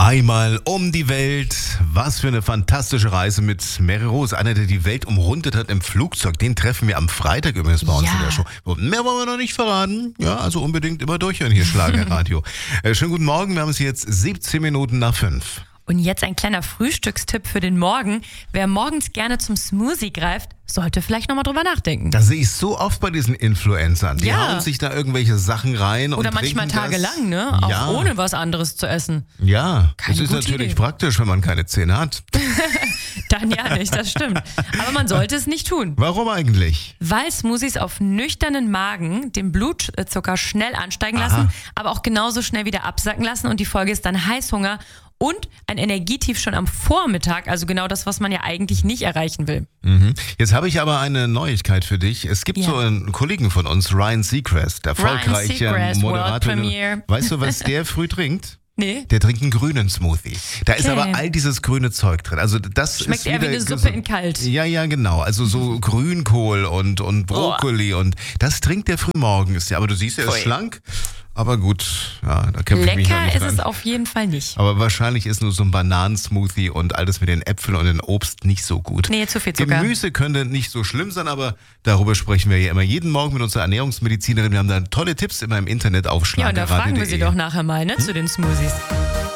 Einmal um die Welt. Was für eine fantastische Reise mit Mary Rose. Einer, der die Welt umrundet hat im Flugzeug. Den treffen wir am Freitag übrigens bei uns in der Show. Mehr wollen wir noch nicht verraten. Ja, also unbedingt immer durchhören hier, Schlagerradio. Schönen guten Morgen. Wir haben es jetzt 17 Minuten nach 5. Und jetzt ein kleiner Frühstückstipp für den Morgen. Wer morgens gerne zum Smoothie greift, sollte vielleicht nochmal drüber nachdenken. Das sehe ich so oft bei diesen Influencern. Die Ja. hauen sich da irgendwelche Sachen rein. Oder und manchmal trinken das. tagelang, ne? Auch Ja. ohne was anderes zu essen. Ja, Keine das ist gute natürlich Idee. praktisch, wenn man keine Zähne hat. Dann ja nicht, das stimmt. Aber man sollte es nicht tun. Warum eigentlich? Weil Smoothies auf nüchternen Magen den Blutzucker schnell ansteigen lassen, aber auch genauso schnell wieder absacken lassen. Und die Folge ist dann Heißhunger und ein Energietief schon am Vormittag. Also genau das, was man ja eigentlich nicht erreichen will. Jetzt habe ich aber eine Neuigkeit für dich. Es gibt Ja. so einen Kollegen von uns, Ryan Seacrest, erfolgreicher Seacrest, World Moderator. Premiere. Weißt du, was der früh trinkt? Nee. Der trinkt einen grünen Smoothie. Da ist Okay. aber all dieses grüne Zeug drin. Also das Schmeckt ist eher wie wieder eine Suppe gesund. in kalt. Ja, genau. Also so Grünkohl und Brokkoli und das trinkt der früh morgens. Ja, aber du siehst, er ist Pfui. schlank. Aber gut, ja, da kämpfe ich mich noch Lecker nicht ist rein. es auf jeden Fall nicht. Aber wahrscheinlich ist nur so ein Bananensmoothie und alles mit den Äpfeln und dem Obst nicht so gut. Nee, zu viel Zucker. Gemüse könnte nicht so schlimm sein, aber darüber sprechen wir ja immer jeden Morgen mit unserer Ernährungsmedizinerin. Wir haben da tolle Tipps immer im Internet auf Ja, und da fragen wir schlagerradio.de. sie doch nachher mal, ne, zu den Smoothies.